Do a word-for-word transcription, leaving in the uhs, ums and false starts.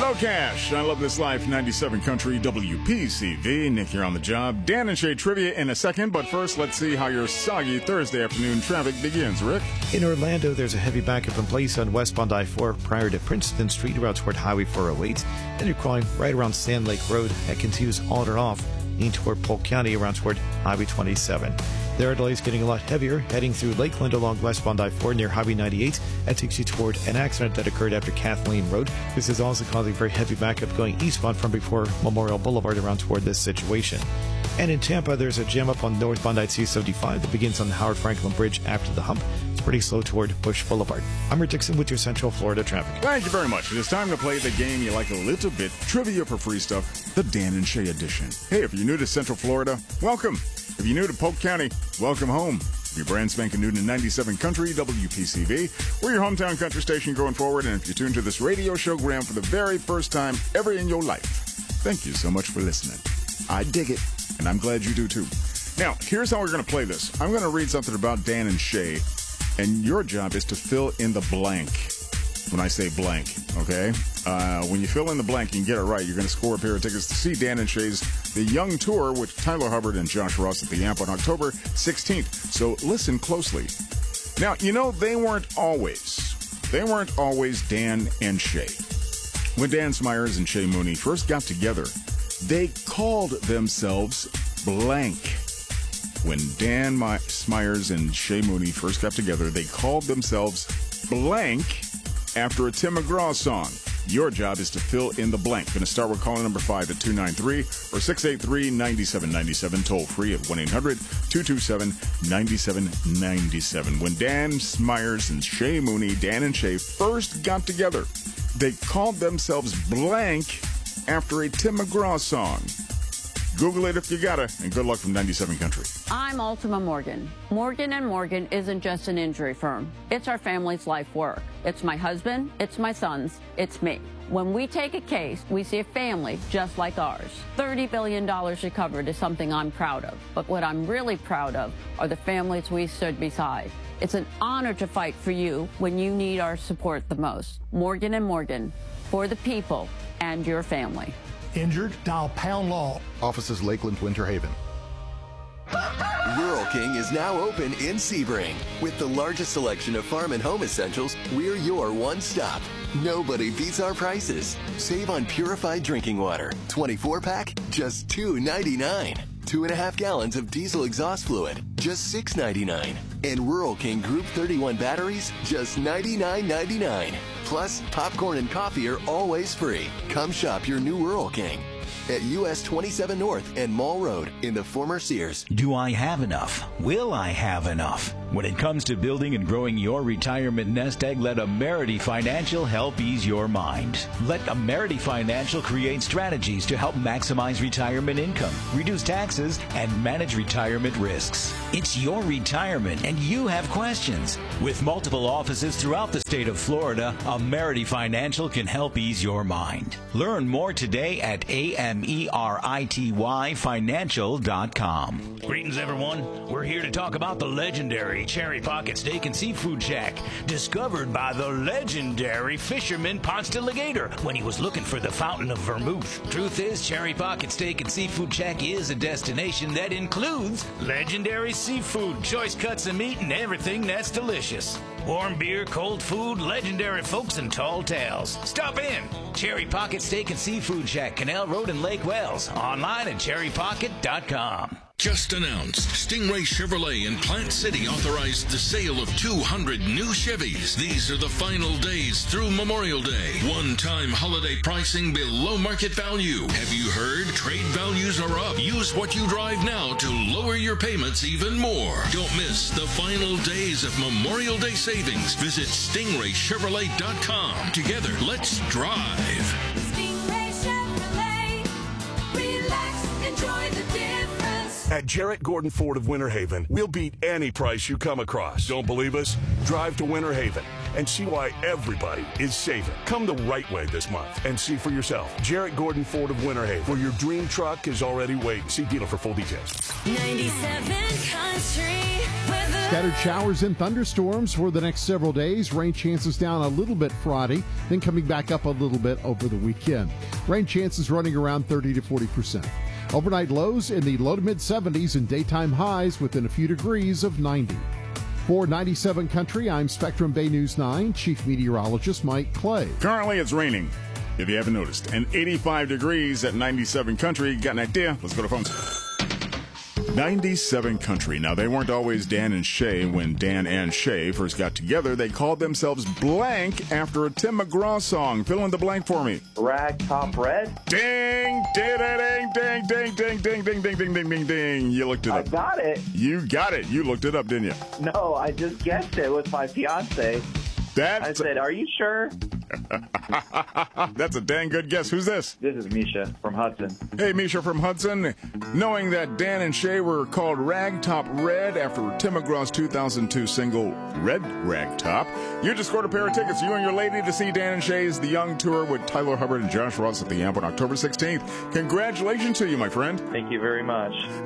Low Cash, I Love This Life, ninety-seven Country, W P C V. Nick here on the job. Dan and Shay trivia in a second, but first, let's see how your soggy Thursday afternoon traffic begins. Rick? In Orlando, there's a heavy backup in place on westbound I four prior to Princeton Street around toward Highway four oh eight. Then you're crawling right around Sand Lake Road. That continues on and off, leaning toward Polk County around toward Highway twenty-seven. There are delays getting a lot heavier, heading through Lakeland along westbound I four near Highway ninety-eight. That takes you toward an accident that occurred after Kathleen Road. This is also causing very heavy backup going eastbound from before Memorial Boulevard around toward this situation. And in Tampa, there's a jam up on northbound I two seventy-five that begins on the Howard Franklin Bridge after the hump. It's pretty slow toward Bush Boulevard. I'm Rick Dixon with your Central Florida traffic. Thank you very much. It is time to play the game you like a little bit, trivia for free stuff, the Dan and Shay edition. Hey, if you're new to Central Florida, welcome. If you're new to Polk County, welcome home. If you're brand spanking new to ninety-seven Country, W P C V, we're your hometown country station going forward. And if you tune to this radio show gram for the very first time ever in your life, thank you so much for listening. I dig it, and I'm glad you do too. Now, here's how we're going to play this. I'm going to read something about Dan and Shay, and your job is to fill in the blank when I say blank, okay? Uh, when you fill in the blank and get it right, you're going to score a pair of tickets to see Dan and Shay's The Young Tour with Tyler Hubbard and Josh Ross at the Amp on October sixteenth. So listen closely. Now, you know, they weren't always, they weren't always Dan and Shay. When Dan Smyers and Shay Mooney first got together, they called themselves blank. When Dan My- Smyers and Shay Mooney first got together, they called themselves blank after a Tim McGraw song. Your job is to fill in the blank. Going to start with caller number five at two nine three or six eight three, nine seven nine seven. Toll free at one eight hundred, two two seven, nine seven nine seven. When Dan Smyers and Shay Mooney, Dan and Shay, first got together, they called themselves blank after a Tim McGraw song. Google it if you gotta, and good luck from ninety-seven Country. I'm Ultima Morgan. Morgan and Morgan isn't just an injury firm. It's our family's life work. It's my husband, it's my sons, it's me. When we take a case, we see a family just like ours. thirty billion dollars recovered is something I'm proud of. But what I'm really proud of are the families we stood beside. It's an honor to fight for you when you need our support the most. Morgan and Morgan, for the people and your family. Injured? Dial Pound Law. Offices Lakeland, Winter Haven. Rural King is now open in Sebring. With the largest selection of farm and home essentials, we're your one stop. Nobody beats our prices. Save on purified drinking water. twenty-four pack, just two ninety-nine. Two and a half gallons of diesel exhaust fluid, just six ninety-nine. And Rural King Group thirty-one batteries, just ninety-nine ninety-nine. Plus, popcorn and coffee are always free. Come shop your new Rural King at U S twenty-seven North and Mall Road in the former Sears. Do I have enough? Will I have enough? When it comes to building and growing your retirement nest egg, let Amerity Financial help ease your mind. Let Amerity Financial create strategies to help maximize retirement income, reduce taxes, and manage retirement risks. It's your retirement, and you have questions. With multiple offices throughout the state of Florida, Amerity Financial can help ease your mind. Learn more today at A M E R I T Y financial dot com. Greetings, everyone. We're here to talk about the legendary Cherry Pocket Steak and Seafood Shack, discovered by the legendary fisherman Ponce de Legator when he was looking for the fountain of vermouth. Truth is, Cherry Pocket Steak and Seafood Shack is a destination that includes legendary seafood, choice cuts of meat, and everything that's delicious. Warm beer, cold food, legendary folks, and tall tales. Stop in. Cherry Pocket Steak and Seafood Shack, Canal Road in Lake Wells. Online at cherry pocket dot com. Just announced, Stingray Chevrolet in Plant City authorized the sale of two hundred new Chevys. These are the final days through Memorial Day. One-time holiday pricing below market value. Have you heard? Trade values are up. Use what you drive now to lower your payments even more. Don't miss the final days of Memorial Day savings. Visit stingray chevrolet dot com. Together, let's drive. Stingray Chevrolet. Relax, enjoy the difference. At Jarrett Gordon Ford of Winter Haven, we'll beat any price you come across. Don't believe us? Drive to Winter Haven. and see why everybody is saving. Come the right way this month and see for yourself. Jarrett Gordon Ford of Winter Haven, where your dream truck is already waiting. See dealer for full details. ninety-seven Country weather. Scattered showers and thunderstorms for the next several days. Rain chances down a little bit Friday, then coming back up a little bit over the weekend. Rain chances running around thirty to forty percent. Overnight lows in the low to mid seventies and daytime highs within a few degrees of ninety. For ninety-seven Country, I'm Spectrum Bay News nine Chief Meteorologist Mike Clay. Currently, it's raining, if you haven't noticed, and eighty-five degrees at ninety-seven Country. Got an idea? Let's go to phones. ninety-seven Country. Now, they weren't always Dan and Shay. When Dan and Shay first got together, they called themselves Blank after a Tim McGraw song. Fill in the blank for me. Rag Top Red. Ding, ding, ding, ding, ding, ding, ding, ding, ding, ding, ding, ding, ding. You looked it up. I got it. You got it. You looked it up, didn't you? No, I just guessed it with my fiance. That's I said, are you sure? That's a dang good guess. Who's this? This is Misha from Hudson. Hey, Misha from Hudson. Knowing that Dan and Shay were called Ragtop Red after Tim McGraw's two thousand two single Red Ragtop, you just scored a pair of tickets, you and your lady, to see Dan and Shay's The Young Tour with Tyler Hubbard and Josh Ross at the Amp on October sixteenth. Congratulations to you, my friend. Thank you very much.